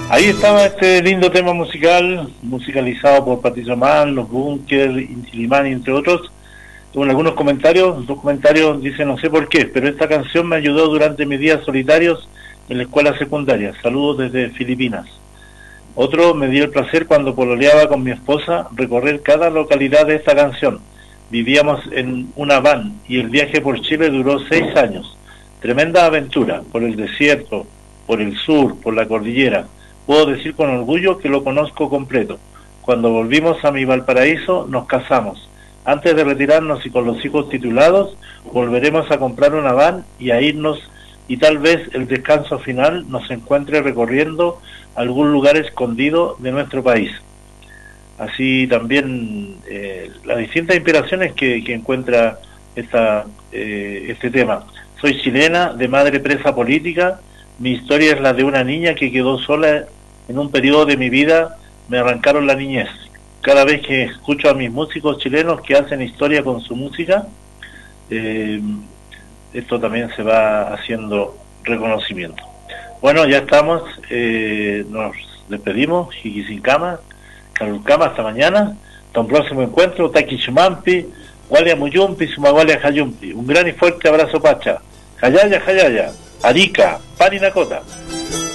Ahí estaba este lindo tema musical, musicalizado por Patricio Mann, Los Bunkers, Inti Illimani, entre otros. Con algunos comentarios, dos comentarios dicen no sé por qué, pero esta canción me ayudó durante mis días solitarios en la escuela secundaria. Saludos desde Filipinas. Otro, me dio el placer cuando pololeaba con mi esposa recorrer cada localidad de esta canción. Vivíamos en una van y el viaje por Chile duró 6 años. Tremenda aventura, por el desierto, por el sur, por la cordillera. Puedo decir con orgullo que lo conozco completo. Cuando volvimos a mi Valparaíso nos casamos. Antes de retirarnos y con los hijos titulados, volveremos a comprar una van y a irnos, y tal vez el descanso final nos encuentre recorriendo algún lugar escondido de nuestro país. Así también las distintas inspiraciones que encuentra este tema. Soy chilena, de madre presa política. Mi historia es la de una niña que quedó sola en un periodo de mi vida. Me arrancaron la niñez. Cada vez que escucho a mis músicos chilenos que hacen historia con su música, esto también se va haciendo reconocimiento. Bueno, ya estamos, nos despedimos, Jiquisincama, Calulcama, hasta mañana, hasta un próximo encuentro, Taquichumampi, Gualia Muyumpi, Sumagualia Jayumpi. Un gran y fuerte abrazo, Pacha. Jayaya, Jayaya, Arica, Parinacota.